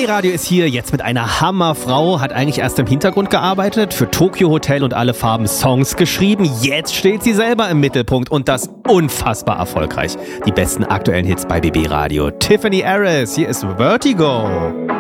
BB Radio ist hier jetzt mit einer Hammerfrau, hat eigentlich erst im Hintergrund gearbeitet, für Tokyo Hotel und alle Farben Songs geschrieben. Jetzt steht sie selber im Mittelpunkt und das unfassbar erfolgreich. Die besten aktuellen Hits bei BB Radio. Tiffany Harris, hier ist Vertigo.